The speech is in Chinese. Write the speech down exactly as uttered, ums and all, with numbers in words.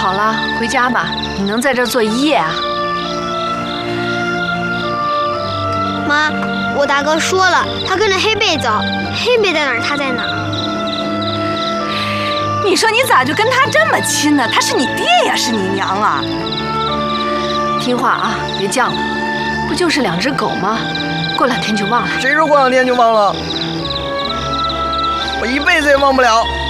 好了，回家吧，你能在这儿坐一夜啊？ 妈，我大哥说了，他跟着黑贝走，黑贝在哪儿，他在哪儿。 你说你咋就跟他这么亲呢？他是你爹呀，是你娘啊？ 听话啊，别犟了，不就是两只狗吗？过两天就忘了。 谁说过两天就忘了？我一辈子也忘不了。